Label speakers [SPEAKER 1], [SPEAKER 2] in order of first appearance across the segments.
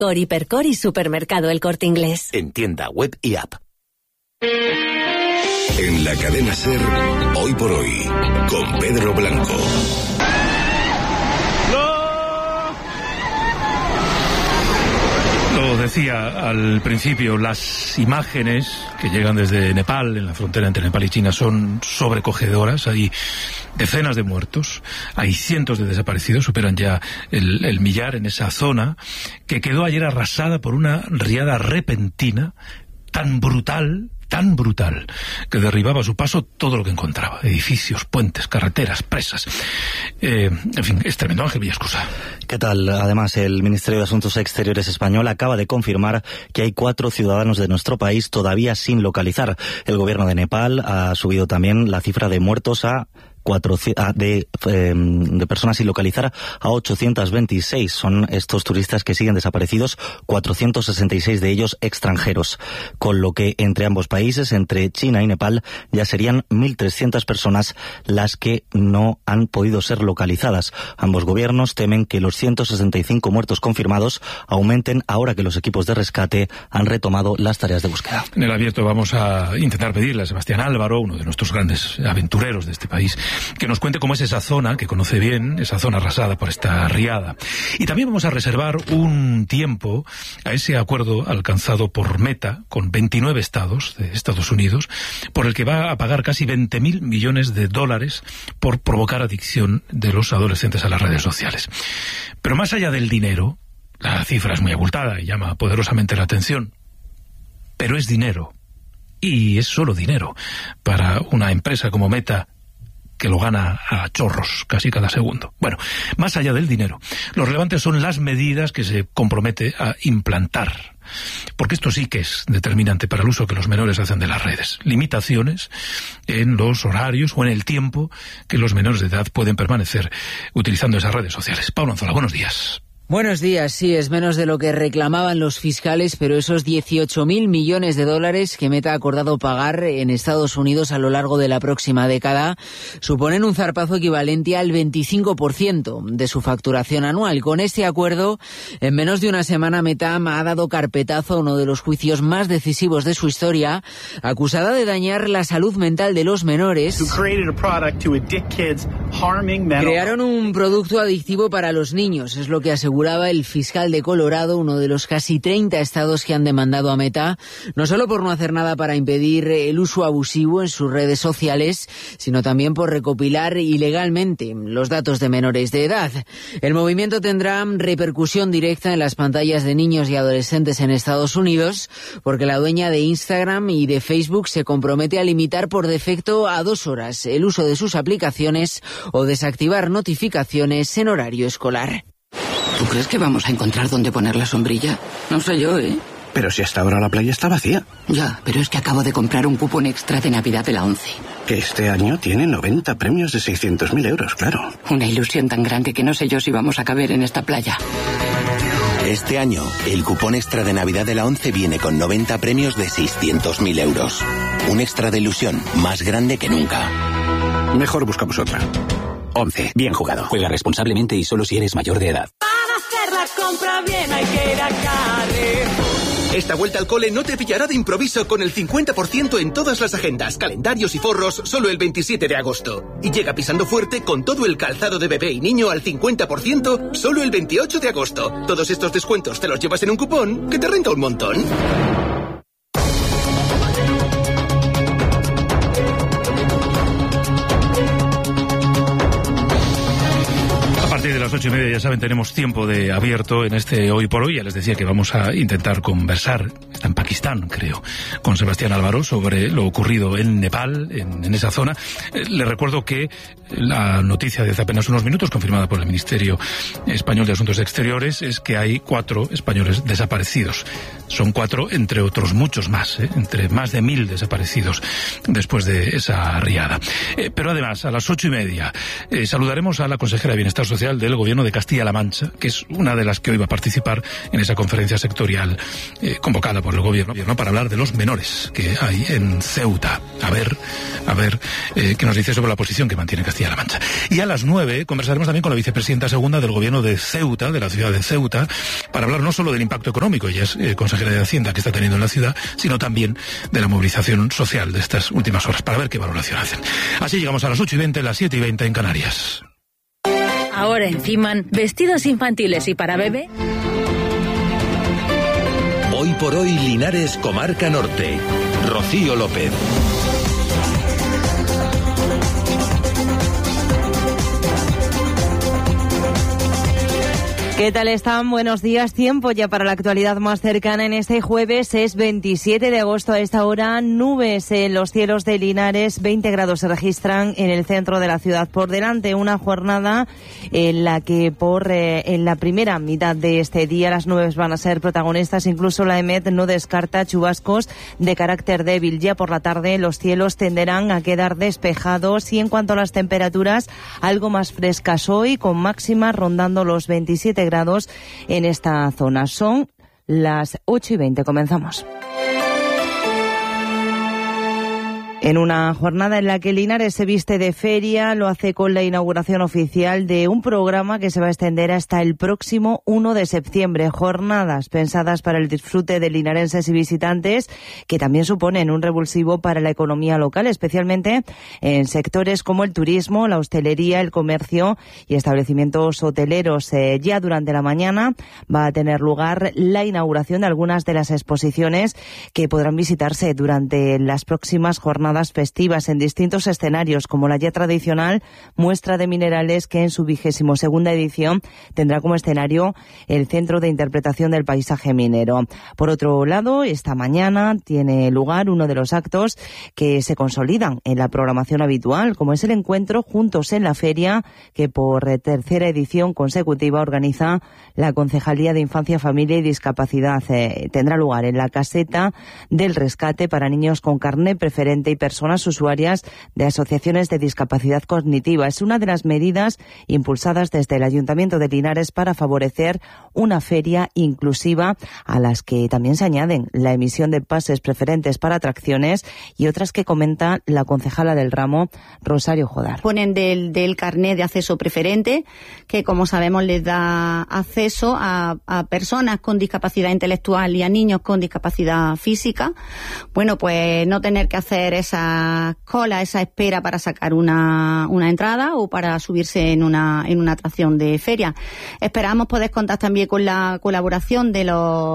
[SPEAKER 1] Cor, Hipercor y Supermercado El Corte Inglés.
[SPEAKER 2] En tienda web y app.
[SPEAKER 3] En la cadena SER, Hoy por Hoy, con Pedro Blanco.
[SPEAKER 4] Lo decía al principio, las imágenes que llegan desde Nepal, en la frontera entre Nepal y China, son sobrecogedoras. Hay decenas de muertos, hay cientos de desaparecidos, superan ya el millar en esa zona, que quedó ayer arrasada por una riada repentina, tan brutal, que derribaba a su paso todo lo que encontraba: edificios, puentes, carreteras, presas. En fin, es tremendo. Ángel Villascusa.
[SPEAKER 5] ¿Qué tal? Además, el Ministerio de Asuntos Exteriores español acaba de confirmar que hay 4 ciudadanos de nuestro país todavía sin localizar. El gobierno de Nepal ha subido también la cifra de muertos de personas sin localizar a 826. Son estos turistas que siguen desaparecidos, 466 de ellos extranjeros, con lo que entre ambos países, entre China y Nepal, ya serían 1.300 personas las que no han podido ser localizadas. Ambos gobiernos temen que los 165 muertos confirmados aumenten ahora que los equipos de rescate han retomado las tareas de búsqueda.
[SPEAKER 4] En el abierto vamos a intentar pedirle a Sebastián Álvaro, uno de nuestros grandes aventureros de este país, que nos cuente cómo es esa zona, que conoce bien, esa zona arrasada por esta riada. Y también vamos a reservar un tiempo a ese acuerdo alcanzado por Meta con 29 estados de Estados Unidos, por el que va a pagar casi 20.000 millones de dólares por provocar adicción de los adolescentes a las redes sociales. Pero más allá del dinero, la cifra es muy abultada y llama poderosamente la atención, pero es dinero, y es solo dinero para una empresa como Meta, que lo gana a chorros casi cada segundo. Bueno, más allá del dinero, lo relevante son las medidas que se compromete a implantar, porque esto sí que es determinante para el uso que los menores hacen de las redes. Limitaciones en los horarios o en el tiempo que los menores de edad pueden permanecer utilizando esas redes sociales. Pablo Anzola, buenos días.
[SPEAKER 6] Buenos días. Sí, es menos de lo que reclamaban los fiscales, pero esos 18.000 millones de dólares que Meta ha acordado pagar en Estados Unidos a lo largo de la próxima década suponen un zarpazo equivalente al 25% de su facturación anual. Con este acuerdo, en menos de una semana, Meta ha dado carpetazo a uno de los juicios más decisivos de su historia, acusada de dañar la salud mental de los menores. Crearon un producto adictivo para los niños, es lo que asegura el fiscal de Colorado, uno de los casi 30 estados que han demandado a Meta, no solo por no hacer nada para impedir el uso abusivo en sus redes sociales, sino también por recopilar ilegalmente los datos de menores de edad. El movimiento tendrá repercusión directa en las pantallas de niños y adolescentes en Estados Unidos, porque la dueña de Instagram y de Facebook se compromete a limitar por defecto a 2 horas el uso de sus aplicaciones o desactivar notificaciones en horario escolar.
[SPEAKER 7] ¿Tú crees que vamos a encontrar dónde poner la sombrilla? No sé yo, ¿eh?
[SPEAKER 8] Pero si hasta ahora la playa está vacía.
[SPEAKER 7] Ya, pero es que acabo de comprar un cupón extra de Navidad de la ONCE.
[SPEAKER 8] Que este año tiene 90 premios de 600.000 euros, claro.
[SPEAKER 7] Una ilusión tan grande que no sé yo si vamos a caber en esta playa.
[SPEAKER 2] Este año, el cupón extra de Navidad de la ONCE viene con 90 premios de 600.000 euros. Un extra de ilusión más grande que nunca.
[SPEAKER 8] Mejor buscamos otra. ONCE, bien jugado.
[SPEAKER 9] Juega responsablemente y solo si eres mayor de edad.
[SPEAKER 10] La compra bien, hay que ir a Carrefour.
[SPEAKER 11] Esta vuelta al cole no te pillará de improviso con el 50% en todas las agendas, calendarios y forros solo el 27 de agosto. Y llega pisando fuerte con todo el calzado de bebé y niño al 50% solo el 28 de agosto. Todos estos descuentos te los llevas en un cupón que te renta un montón.
[SPEAKER 4] De las 8:30, ya saben, tenemos tiempo de abierto en este Hoy por Hoy. Ya les decía que vamos a intentar conversar, está en Pakistán, creo, con Sebastián Álvaro sobre lo ocurrido en Nepal, en esa zona. Les recuerdo que la noticia de hace apenas unos minutos, confirmada por el Ministerio Español de Asuntos Exteriores, es que hay 4 españoles desaparecidos. Son 4 entre otros muchos más, entre más de 1000 desaparecidos después de esa riada. Pero además, a las 8:30, saludaremos a la consejera de Bienestar Social del Gobierno de Castilla-La Mancha, que es una de las que hoy va a participar en esa conferencia sectorial convocada por el Gobierno para hablar de los menores que hay en Ceuta. A ver qué nos dice sobre la posición que mantiene Castilla-La Mancha. Y a las 9 conversaremos también con la vicepresidenta segunda del Gobierno de Ceuta, de la ciudad de Ceuta, para hablar no solo del impacto económico, ella es consejera de Hacienda, que está teniendo en la ciudad, sino también de la movilización social de estas últimas horas, para ver qué valoración hacen. Así llegamos a las 8:20, las 7:20 en Canarias.
[SPEAKER 12] Ahora en Fiman, vestidos infantiles y para bebé.
[SPEAKER 3] Hoy por hoy, Linares, Comarca Norte. Rocío López.
[SPEAKER 13] ¿Qué tal están? Buenos días. Tiempo ya para la actualidad más cercana en este jueves. Es 27 de agosto a esta hora. Nubes en los cielos de Linares. 20 grados se registran en el centro de la ciudad. Por delante, una jornada en la que en la primera mitad de este día las nubes van a ser protagonistas. Incluso la EMET no descarta chubascos de carácter débil. Ya por la tarde los cielos tenderán a quedar despejados y en cuanto a las temperaturas, algo más frescas hoy, con máximas rondando los 27 grados en esta zona. Son las 8:20. Comenzamos. En una jornada en la que Linares se viste de feria, lo hace con la inauguración oficial de un programa que se va a extender hasta el próximo 1 de septiembre. Jornadas pensadas para el disfrute de linarenses y visitantes, que también suponen un revulsivo para la economía local, especialmente en sectores como el turismo, la hostelería, el comercio y establecimientos hoteleros. Ya durante la mañana va a tener lugar la inauguración de algunas de las exposiciones que podrán visitarse durante las próximas jornadas festivas en distintos escenarios, como la ya tradicional muestra de minerales, que en su 22ª edición tendrá como escenario el Centro de Interpretación del Paisaje Minero. Por otro lado, esta mañana tiene lugar uno de los actos que se consolidan en la programación habitual, como es el encuentro Juntos en la Feria, que por tercera edición consecutiva organiza la Concejalía de Infancia, Familia y Discapacidad. Tendrá lugar en la caseta del Rescate para niños con carné preferente y personas usuarias de asociaciones de discapacidad cognitiva. Es una de las medidas impulsadas desde el Ayuntamiento de Linares para favorecer una feria inclusiva, a las que también se añaden la emisión de pases preferentes para atracciones y otras que comenta la concejala del ramo, Rosario Jodar.
[SPEAKER 14] Ponen del carné de acceso preferente, que como sabemos les da acceso a personas con discapacidad intelectual y a niños con discapacidad física. Bueno, pues no tener que hacer esa cola, esa espera para sacar una entrada o para subirse en una atracción de feria. Esperamos poder contar también con la colaboración de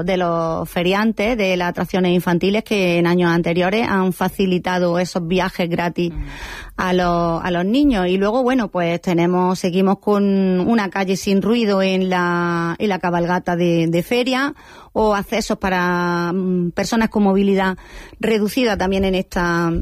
[SPEAKER 14] los feriantes de las atracciones infantiles, que en años anteriores han facilitado esos viajes gratis a los niños. Y luego, bueno, pues seguimos con una calle sin ruido en la cabalgata de feria, o accesos para personas con movilidad reducida también en esta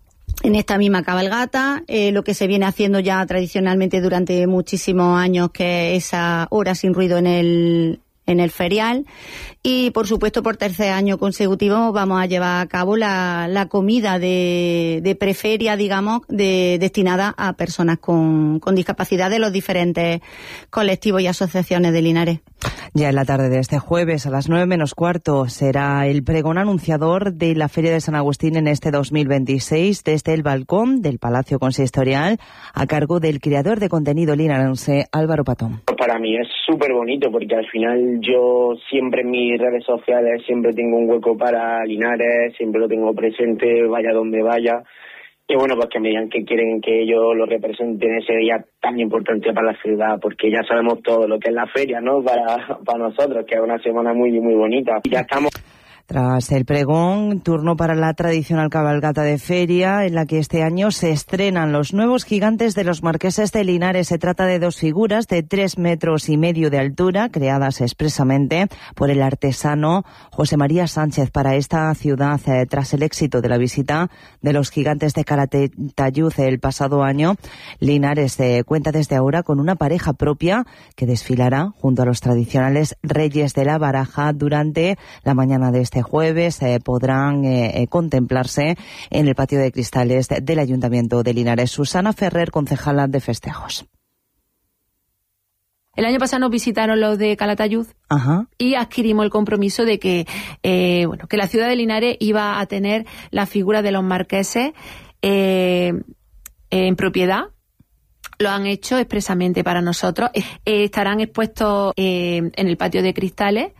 [SPEAKER 14] misma cabalgata. Lo que se viene haciendo ya tradicionalmente durante muchísimos años, que es esa hora sin ruido en el ferial. Y por supuesto, por tercer año consecutivo vamos a llevar a cabo la comida de preferia, digamos, destinada a personas con discapacidad de los diferentes colectivos y asociaciones de Linares.
[SPEAKER 13] Ya en la tarde de este jueves, a las 9:15, será el pregón anunciador de la Feria de San Agustín en este 2026, desde el balcón del Palacio Consistorial, a cargo del creador de contenido linarense, Álvaro Patón.
[SPEAKER 15] Para mí es súper bonito, porque al final yo siempre en mis redes sociales siempre tengo un hueco para Linares, siempre lo tengo presente, vaya donde vaya. Y bueno, pues que me digan que quieren que yo lo represente en ese día tan importante para la ciudad, porque ya sabemos todo lo que es la feria, ¿no? Para nosotros, que es una semana muy, muy bonita. Y ya estamos.
[SPEAKER 13] Tras el pregón, turno para la tradicional cabalgata de feria, en la que este año se estrenan los nuevos gigantes de los marqueses de Linares. Se trata de dos figuras de 3,5 metros de altura, creadas expresamente por el artesano José María Sánchez para esta ciudad. Tras el éxito de la visita de los gigantes de Calatayud el pasado año, Linares cuenta desde ahora con una pareja propia que desfilará junto a los tradicionales Reyes de la Baraja durante la mañana de este jueves. Podrán contemplarse en el patio de cristales del Ayuntamiento de Linares. Susana Ferrer, concejala de festejos.
[SPEAKER 16] El año pasado nos visitaron los de Calatayud.
[SPEAKER 13] Ajá.
[SPEAKER 16] Y adquirimos el compromiso de que la ciudad de Linares iba a tener la figura de los marqueses en propiedad. Lo han hecho expresamente para nosotros. Estarán expuestos en el patio de cristales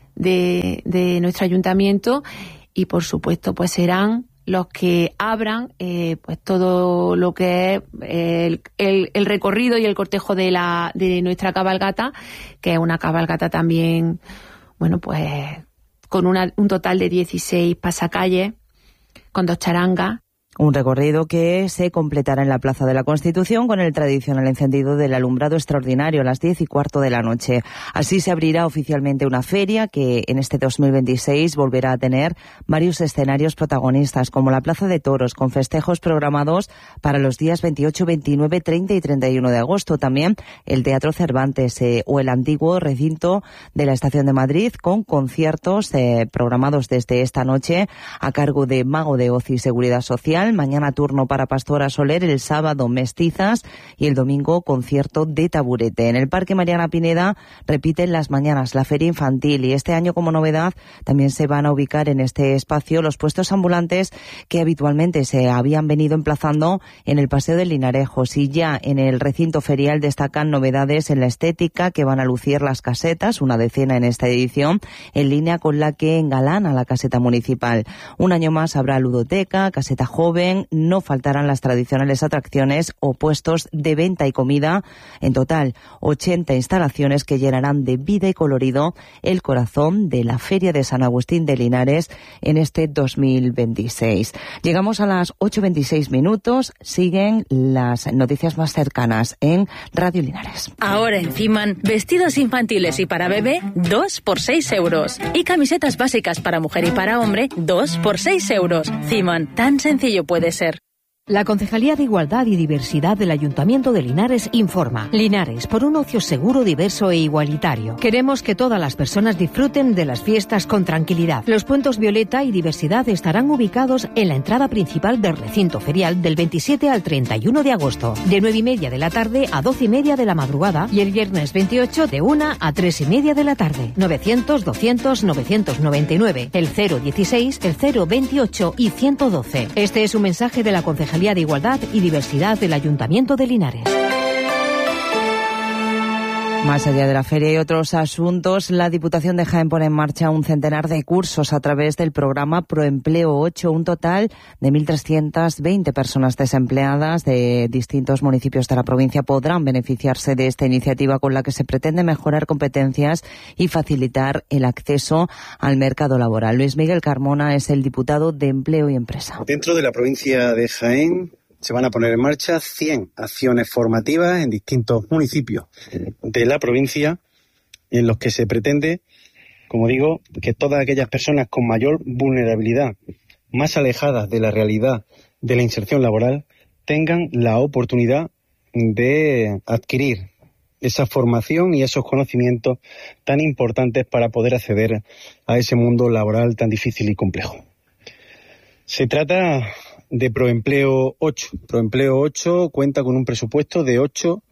[SPEAKER 16] de nuestro ayuntamiento y, por supuesto, pues serán los que abran pues todo lo que es el recorrido y el cortejo de nuestra cabalgata, que es una cabalgata también, bueno, pues con un total de 16 pasacalles, con 2 charangas.
[SPEAKER 13] Un recorrido que se completará en la Plaza de la Constitución con el tradicional encendido del alumbrado extraordinario a las 10:15 de la noche. Así se abrirá oficialmente una feria que en este 2026 volverá a tener varios escenarios protagonistas, como la Plaza de Toros, con festejos programados para los días 28, 29, 30 y 31 de agosto. También el Teatro Cervantes o el antiguo recinto de la Estación de Madrid, con conciertos programados desde esta noche a cargo de Mago de Ocio y Seguridad Social. Mañana turno para Pastora Soler, el sábado Mestizas y el domingo concierto de Taburete. En el Parque Mariana Pineda repiten las mañanas la feria infantil y este año, como novedad, también se van a ubicar en este espacio los puestos ambulantes que habitualmente se habían venido emplazando en el Paseo del Linarejos, y ya en el recinto ferial destacan novedades en la estética que van a lucir las casetas, una decena en esta edición, en línea con la que engalana la caseta municipal. Un año más habrá ludoteca, caseta joven, no faltarán las tradicionales atracciones o puestos de venta y comida. En total, 80 instalaciones que llenarán de vida y colorido el corazón de la Feria de San Agustín de Linares en este 2026. Llegamos a las 8:26. Siguen las noticias más cercanas en Radio Linares.
[SPEAKER 12] Ahora en Fiman, vestidos infantiles y para bebé, 2 por 6 euros. Y camisetas básicas para mujer y para hombre, 2 por 6 euros. Fiman, tan sencillo puede ser.
[SPEAKER 17] La Concejalía de Igualdad y Diversidad del Ayuntamiento de Linares informa. Linares, por un ocio seguro, diverso e igualitario. Queremos que todas las personas disfruten de las fiestas con tranquilidad. Los puntos Violeta y Diversidad estarán ubicados en la entrada principal del recinto ferial del 27 al 31 de agosto, de 9:30 de la tarde a 12:30 de la madrugada, y el viernes 28 de 1 a 3:30 de la tarde. 900 200 999, el 016, el 028 y 112. Este es un mensaje de la Concejalía de Igualdad y Diversidad del Ayuntamiento de Linares.
[SPEAKER 13] Más allá de la feria y otros asuntos, la Diputación de Jaén pone en marcha un centenar de cursos a través del programa Proempleo 8, un total de 1.320 personas desempleadas de distintos municipios de la provincia podrán beneficiarse de esta iniciativa con la que se pretende mejorar competencias y facilitar el acceso al mercado laboral. Luis Miguel Carmona es el diputado de Empleo y Empresa.
[SPEAKER 18] Dentro de la provincia de Jaén se van a poner en marcha 100 acciones formativas en distintos municipios de la provincia en los que se pretende, como digo, que todas aquellas personas con mayor vulnerabilidad, más alejadas de la realidad de la inserción laboral, tengan la oportunidad de adquirir esa formación y esos conocimientos tan importantes para poder acceder a ese mundo laboral tan difícil y complejo. Se trata de Proempleo 8. Proempleo 8 cuenta con un presupuesto de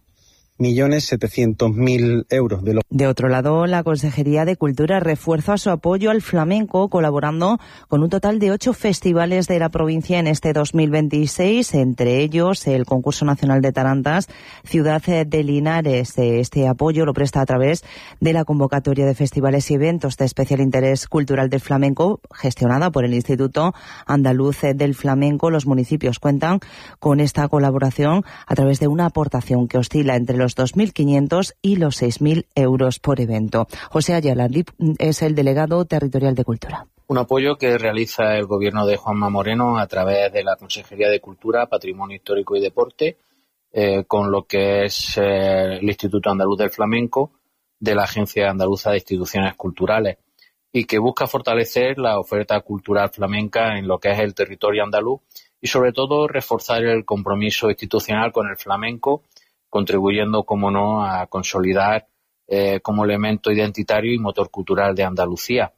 [SPEAKER 18] 8.700.000 euros.
[SPEAKER 13] De otro lado, la Consejería de Cultura refuerza su apoyo al flamenco, colaborando con un total de 8 festivales de la provincia en este 2026, entre ellos el Concurso Nacional de Tarantas, Ciudad de Linares. Este apoyo lo presta a través de la convocatoria de festivales y eventos de especial interés cultural del flamenco, gestionada por el Instituto Andaluz del Flamenco. Los municipios cuentan con esta colaboración a través de una aportación que oscila entre los los 2.500 y los 6.000 euros por evento. José Ayala es el delegado territorial de Cultura.
[SPEAKER 19] Un apoyo que realiza el gobierno de Juanma Moreno a través de la Consejería de Cultura, Patrimonio Histórico y Deporte, con lo que es el Instituto Andaluz del Flamenco, de la Agencia Andaluza de Instituciones Culturales, y que busca fortalecer la oferta cultural flamenca en lo que es el territorio andaluz y sobre todo reforzar el compromiso institucional con el flamenco, contribuyendo, como no, a consolidar como elemento identitario y motor cultural de Andalucía.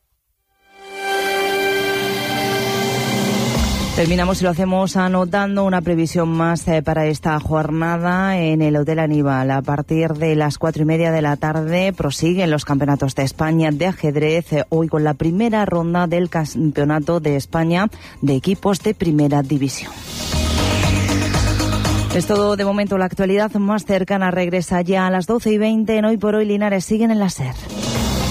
[SPEAKER 13] Terminamos y lo hacemos anotando una previsión más para esta jornada en el Hotel Aníbal. A partir de las 4:30 de la tarde prosiguen los campeonatos de España de ajedrez, hoy con la primera ronda del Campeonato de España de equipos de primera división. Es todo de momento. La actualidad más cercana regresa ya a las 12:20 en Hoy por Hoy. Linares siguen en la SER.